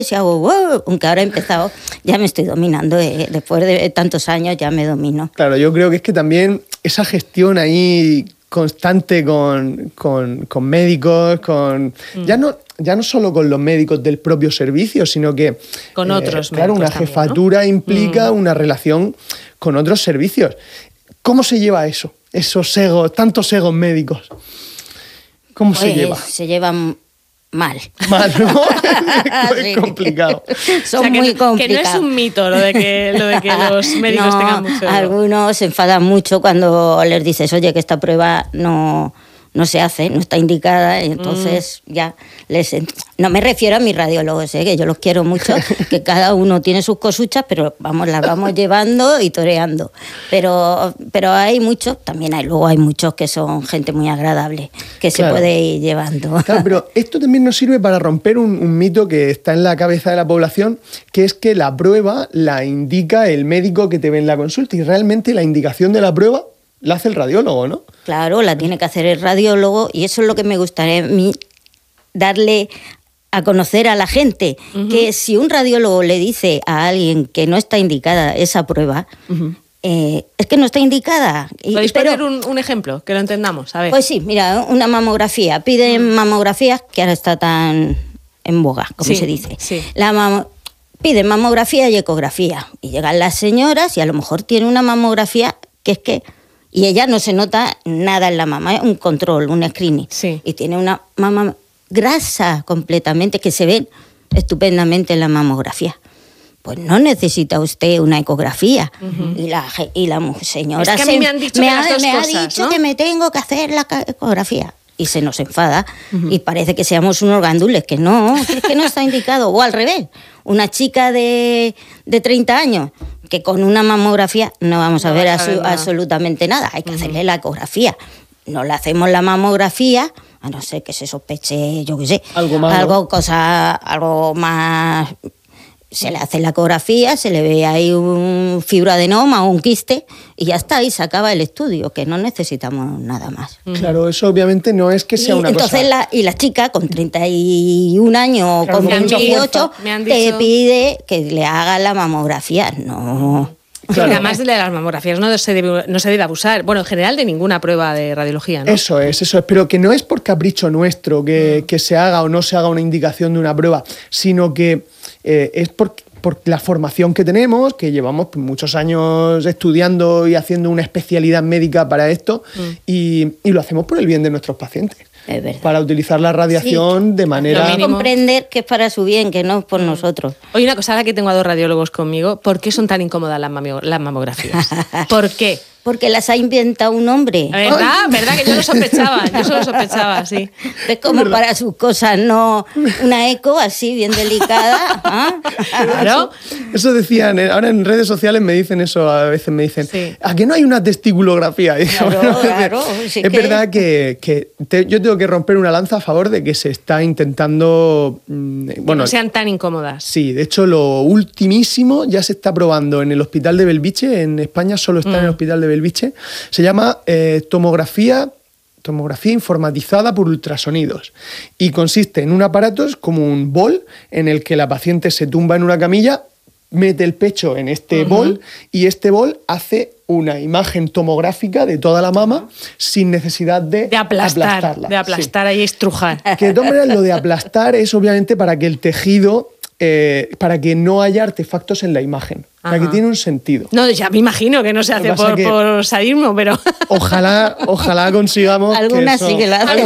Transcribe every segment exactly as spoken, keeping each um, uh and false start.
si hago wow, aunque ahora he empezado, ya me estoy dominando, eh, después de tantos años ya me domino. Claro, yo creo que es que también esa gestión ahí constante con, con, con médicos, con mm. ya no ya no solo con los médicos del propio servicio, sino que con eh, otros claro, una también, jefatura, ¿no? Implica mm. una relación con otros servicios. ¿Cómo se lleva eso? Esos egos, tantos egos médicos. ¿Cómo pues, se lleva? Se llevan mal. Mal, ¿no? Es complicado. Son o sea, que, muy complicados. Que no es un mito lo de que, lo de que los médicos no, tengan mucho ego. Algunos se enfadan mucho cuando les dices, oye, que esta prueba no, no se hace, no está indicada, y entonces mm. ya les... No me refiero a mis radiólogos, ¿eh? Que yo los quiero mucho, que cada uno tiene sus cosuchas, pero vamos, las vamos llevando y toreando. Pero, pero hay muchos, también hay, luego hay muchos que son gente muy agradable, que claro. se puede ir llevando. Claro, pero esto también nos sirve para romper un, un mito que está en la cabeza de la población, que es que la prueba la indica el médico que te ve en la consulta, y realmente la indicación de la prueba la hace el radiólogo, ¿no? Claro, la tiene que hacer el radiólogo, y eso es lo que me gustaría a mí darle a conocer a la gente, uh-huh. que si un radiólogo le dice a alguien que no está indicada esa prueba, uh-huh. eh, es que no está indicada. ¿Podéis pero, poner un, un ejemplo, que lo entendamos? A ver. Pues sí, mira, una mamografía. Piden uh-huh. mamografías, que ahora está tan en boga, como sí, se dice. Sí. La mam- piden mamografía y ecografía. Y llegan las señoras y a lo mejor tiene una mamografía que es que... Y ella no se nota nada en la mama, es un control, un screening. Sí. Y tiene una mama grasa completamente, que se ve estupendamente en la mamografía. Pues no necesita usted una ecografía. Uh-huh. Y la, y la señora... Es que a mí se, me han dicho me que ha, las dos me cosas, ha dicho ¿no? que me tengo que hacer la ecografía. Y se nos enfada. Uh-huh. Y parece que seamos unos gandules, que no, que es que no está indicado. O al revés, una chica de, de treinta años... que con una mamografía no vamos a no ver a su, nada. absolutamente nada. Hay que uh-huh. hacerle la ecografía. No le hacemos la mamografía, a no ser que se sospeche, yo qué sé, algo más, algo, cosa, algo más... Se le hace la ecografía, se le ve ahí un fibroadenoma o un quiste y ya está, y se acaba el estudio, que no necesitamos nada más. Claro, eso obviamente no es que sea y una entonces cosa... La, y la chica con treinta y un años o claro, con veintiocho dicho... te pide que le haga la mamografía. No... Claro. Porque además de las mamografías no se, debe, no se debe abusar, bueno, en general de ninguna prueba de radiología, ¿no? Eso es, eso es, pero que no es por capricho nuestro que, mm. que se haga o no se haga una indicación de una prueba, sino que eh, es por, por la formación que tenemos, que llevamos muchos años estudiando y haciendo una especialidad médica para esto, mm. y, y lo hacemos por el bien de nuestros pacientes. Es verdad. Para utilizar la radiación sí, de manera... Hay que comprender que es para su bien, que no es por nosotros. Oye, una cosa, ahora que tengo a dos radiólogos conmigo, ¿por qué son tan incómodas las, mami- las mamografías? ¿Por qué? Porque las ha inventado un hombre. ¿Verdad? Ay. ¿Verdad? Que yo lo sospechaba, yo solo sospechaba, sí. Es como para sus cosas, no una eco así, bien delicada. ¿Ah? Claro. Eso, eso decían, ahora en redes sociales me dicen eso, a veces me dicen, sí. ¿a que no hay una testículografía? Claro, bueno, claro. Sí es que... verdad que, que te, yo tengo que romper una lanza a favor de que se está intentando... Mmm, bueno, que no sean tan incómodas. Sí, de hecho lo ultimísimo ya se está probando en el Hospital de Belviche, en España solo está mm. en el Hospital de Belviche, se llama eh, tomografía, tomografía informatizada por ultrasonidos y consiste en un aparato como un bol en el que la paciente se tumba en una camilla, mete el pecho en este uh-huh. bol y este bol hace una imagen tomográfica de toda la mama sin necesidad de, de aplastar, aplastarla. De aplastar sí. y estrujar. Que de todas maneras lo de aplastar es obviamente para que el tejido, eh, para que no haya artefactos en la imagen. Ajá. Para que tiene un sentido. No, ya me imagino que no se hace por, por sadismo, pero... Ojalá, ojalá consigamos Algunas que eso... sí que la hacen.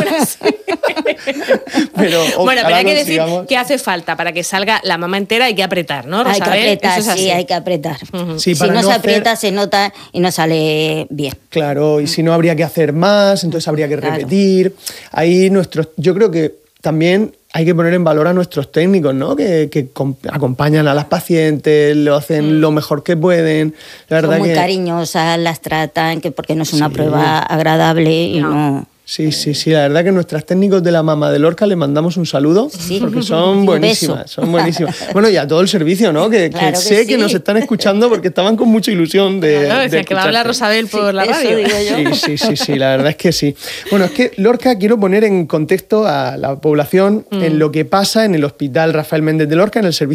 Pero bueno, pero hay que decir que hace falta para que salga la mama entera, hay que apretar, ¿no, Rosabel? Hay que apretar, es sí, hay que apretar. Uh-huh. Sí, si no, no se hacer... aprieta, se nota y no sale bien. Claro, y si no habría que hacer más, entonces habría que repetir. Claro. Ahí nuestros... Yo creo que también... hay que poner en valor a nuestros técnicos, ¿no? Que, que acompañan a las pacientes, lo hacen mm. lo mejor que pueden. La verdad Son muy que... cariñosas, las tratan, que porque no es una sí. prueba agradable y no... no... Sí, sí, sí, la verdad que nuestras técnicos de la Mama de Lorca les mandamos un saludo, Sí. porque son Un buenísimas, beso. son buenísimas. Bueno, y a todo el servicio, ¿no? Que, Claro que que sé sí. que nos están escuchando porque estaban con mucha ilusión de, Claro, de decían que va a hablar escucharte. Rosabel por Sí, la eso radio. digo yo. Sí, sí, sí, sí, la verdad es que sí. Bueno, es que Lorca, quiero poner en contexto a la población Mm. en lo que pasa en el Hospital Rafael Méndez de Lorca, en el servicio